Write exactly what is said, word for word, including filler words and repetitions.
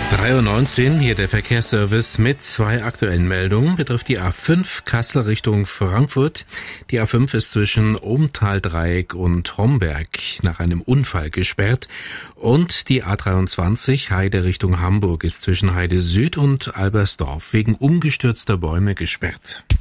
drei Uhr neunzehn, hier der Verkehrsservice mit zwei aktuellen Meldungen. Betrifft die A fünf Kassel Richtung Frankfurt. Die A fünf ist zwischen Ohm-Tal-Dreieck und Homberg nach einem Unfall gesperrt. Und die A dreiundzwanzig Heide Richtung Hamburg ist zwischen Heide Süd und Albersdorf wegen umgestürzter Bäume gesperrt.